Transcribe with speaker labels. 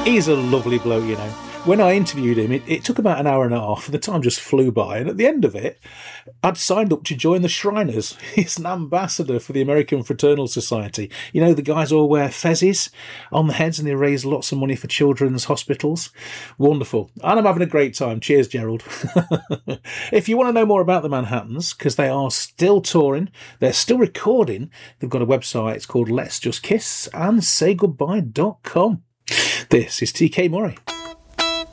Speaker 1: He's a lovely bloke, When I interviewed him, it took about an hour and a half, and the time just flew by. And at the end of it, I'd signed up to join the Shriners. He's an ambassador for the American Fraternal Society. The guys all wear fezzes on the heads, and they raise lots of money for children's hospitals. Wonderful. And I'm having a great time. Cheers, Gerald. If you want to know more about the Manhattans, because they are still touring, they're still recording, they've got a website. It's called Let's Just Kiss and Say Goodbye.com. This is TK Murray.